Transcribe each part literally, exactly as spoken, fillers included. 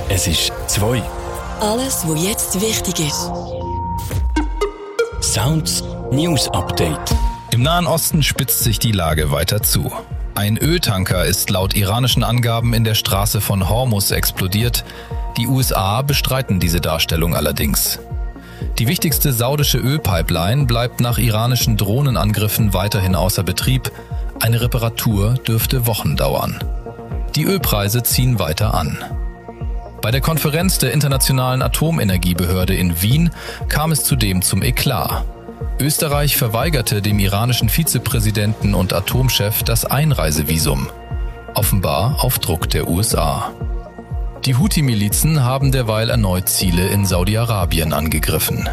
Es ist zwei. Alles, was jetzt wichtig ist. Sounds News Update. Im Nahen Osten spitzt sich die Lage weiter zu. Ein Öltanker ist laut iranischen Angaben in der Straße von Hormuz explodiert. Die U S A bestreiten diese Darstellung allerdings. Die wichtigste saudische Ölpipeline bleibt nach iranischen Drohnenangriffen weiterhin außer Betrieb. Eine Reparatur dürfte Wochen dauern. Die Ölpreise ziehen weiter an. Bei der Konferenz der Internationalen Atomenergiebehörde in Wien kam es zudem zum Eklat. Österreich verweigerte dem iranischen Vizepräsidenten und Atomchef das Einreisevisum, offenbar auf Druck der U S A. Die Houthi-Milizen haben derweil erneut Ziele in Saudi-Arabien angegriffen.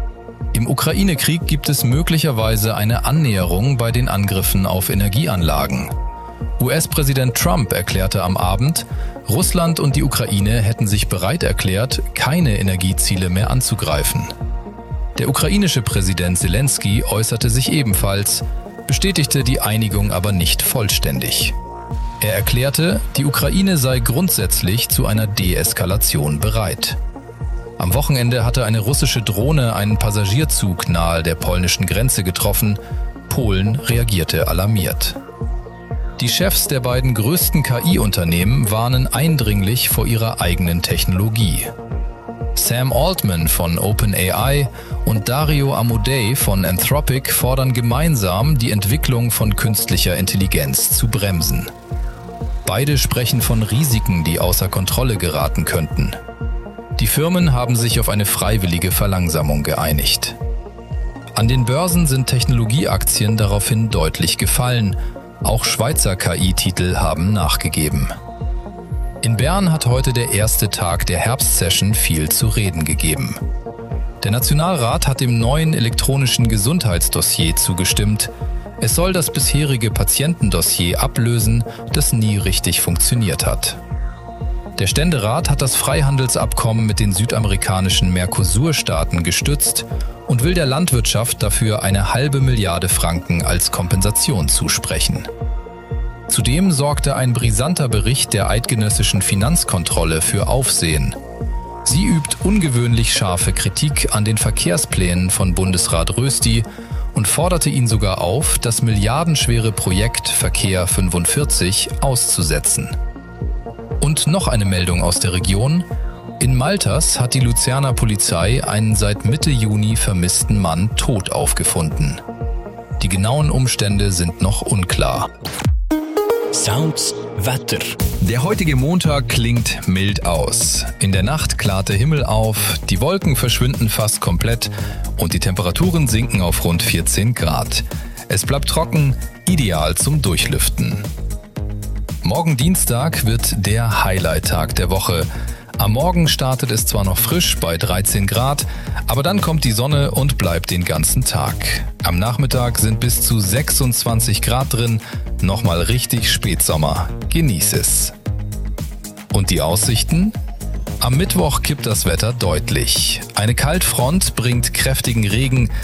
Im Ukraine-Krieg gibt es möglicherweise eine Annäherung bei den Angriffen auf Energieanlagen. U S-Präsident Trump erklärte am Abend, Russland und die Ukraine hätten sich bereit erklärt, keine Energieziele mehr anzugreifen. Der ukrainische Präsident Zelensky äußerte sich ebenfalls, bestätigte die Einigung aber nicht vollständig. Er erklärte, die Ukraine sei grundsätzlich zu einer Deeskalation bereit. Am Wochenende hatte eine russische Drohne einen Passagierzug nahe der polnischen Grenze getroffen. Polen reagierte alarmiert. Die Chefs der beiden größten K I-Unternehmen warnen eindringlich vor ihrer eigenen Technologie. Sam Altman von OpenAI und Dario Amodei von Anthropic fordern gemeinsam, die Entwicklung von künstlicher Intelligenz zu bremsen. Beide sprechen von Risiken, die außer Kontrolle geraten könnten. Die Firmen haben sich auf eine freiwillige Verlangsamung geeinigt. An den Börsen sind Technologieaktien daraufhin deutlich gefallen. Auch Schweizer K I-Titel haben nachgegeben. In Bern hat heute der erste Tag der Herbstsession viel zu reden gegeben. Der Nationalrat hat dem neuen elektronischen Gesundheitsdossier zugestimmt. Es soll das bisherige Patientendossier ablösen, das nie richtig funktioniert hat. Der Ständerat hat das Freihandelsabkommen mit den südamerikanischen Mercosur-Staaten gestützt und will der Landwirtschaft dafür eine halbe Milliarde Franken als Kompensation zusprechen. Zudem sorgte ein brisanter Bericht der eidgenössischen Finanzkontrolle für Aufsehen. Sie übt ungewöhnlich scharfe Kritik an den Verkehrsplänen von Bundesrat Rösti und forderte ihn sogar auf, das milliardenschwere Projekt Verkehr fünfundvierzig auszusetzen. Und noch eine Meldung aus der Region. In Malters hat die Luzerner Polizei einen seit Mitte Juni vermissten Mann tot aufgefunden. Die genauen Umstände sind noch unklar. Sounds Wetter. Der heutige Montag klingt mild aus. In der Nacht klart der Himmel auf, die Wolken verschwinden fast komplett und die Temperaturen sinken auf rund vierzehn Grad. Es bleibt trocken, ideal zum Durchlüften. Morgen Dienstag wird der Highlight-Tag der Woche. Am Morgen startet es zwar noch frisch bei dreizehn Grad, aber dann kommt die Sonne und bleibt den ganzen Tag. Am Nachmittag sind bis zu sechsundzwanzig Grad drin, nochmal richtig Spätsommer. Genieß es. Und die Aussichten? Am Mittwoch kippt das Wetter deutlich. Eine Kaltfront bringt kräftigen Regen,